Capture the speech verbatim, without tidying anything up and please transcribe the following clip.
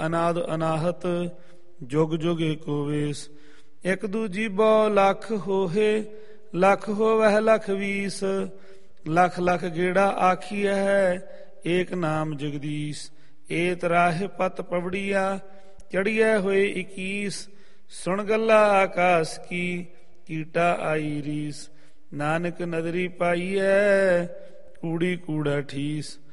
ਅਨਾਦ ਅਨਾਹਤ ਜੁਗ ਜੁਗ ਏਕੋ ਵੇਸ। ਇੱਕ ਦੂਜੀ ਬੋ ਲੱਖ ਹੋਹੇ, ਲੱਖ ਹੋਵਹਿ ਲਖ ਵੀਸ। ਲੱਖ ਲੱਖ ਗੇੜਾ ਆਖੀਐ ਹੈ, ਏਕ ਨਾਮ ਜਗਦੀਸ਼। ਏਤ ਰਾਹ ਪਤ ਪਵੜੀਆ, ਚੜੀਐ ਹੋਏ ਇਕੀਸ। ਸੁਣ ਗੱਲਾ ਆਕਾਸ ਕੀ, ਕੀਟਾ ਆਈ ਰੀਸ। ਨਾਨਕ ਨਦਰੀ ਪਾਈਐ, ਕੂੜੀ ਕੂੜਾ ਠੀਸ।